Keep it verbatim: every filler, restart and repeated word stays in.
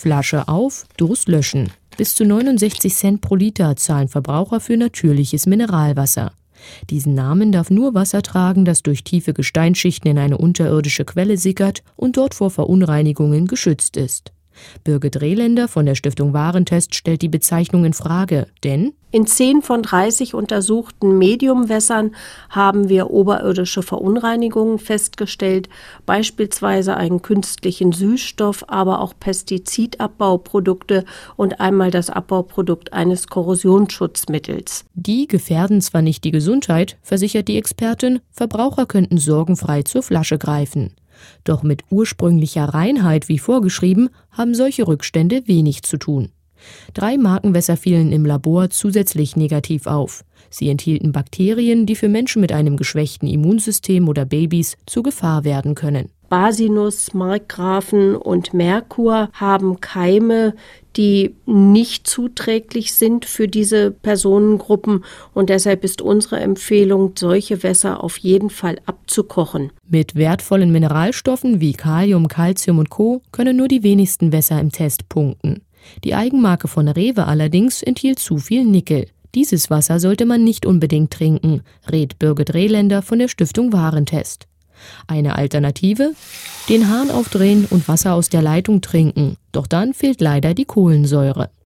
Flasche auf, Durst löschen. Bis zu neunundsechzig Cent pro Liter zahlen Verbraucher für natürliches Mineralwasser. Diesen Namen darf nur Wasser tragen, das durch tiefe Gesteinsschichten in eine unterirdische Quelle sickert und dort vor Verunreinigungen geschützt ist. Birgit Rehländer von der Stiftung Warentest stellt die Bezeichnung in Frage, denn in zehn von dreißig untersuchten Mediumwässern haben wir oberirdische Verunreinigungen festgestellt, beispielsweise einen künstlichen Süßstoff, aber auch Pestizidabbauprodukte und einmal das Abbauprodukt eines Korrosionsschutzmittels. Die gefährden zwar nicht die Gesundheit, versichert die Expertin, Verbraucher könnten sorgenfrei zur Flasche greifen. Doch mit ursprünglicher Reinheit wie vorgeschrieben haben solche Rückstände wenig zu tun. Drei Markenwässer fielen im Labor zusätzlich negativ auf. Sie enthielten Bakterien, die für Menschen mit einem geschwächten Immunsystem oder Babys zur Gefahr werden können. Basinus, Markgrafen und Merkur haben Keime, die nicht zuträglich sind für diese Personengruppen. Und deshalb ist unsere Empfehlung, solche Wässer auf jeden Fall abzukochen. Mit wertvollen Mineralstoffen wie Kalium, Calcium und Co. können nur die wenigsten Wässer im Test punkten. Die Eigenmarke von Rewe allerdings enthielt zu viel Nickel. Dieses Wasser sollte man nicht unbedingt trinken, rät Birgit Rehländer von der Stiftung Warentest. Eine Alternative? Den Hahn aufdrehen und Wasser aus der Leitung trinken. Doch dann fehlt leider die Kohlensäure.